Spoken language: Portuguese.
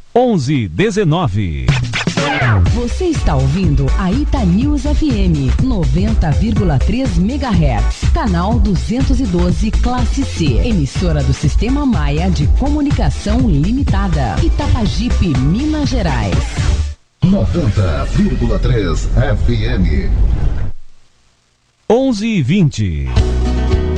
11:19. Você está ouvindo a Itanews FM 90,3 MHz, canal 212, classe C, emissora do Sistema Maia de Comunicação Limitada, Itapajipe, Minas Gerais. 90,3 FM. 11:20.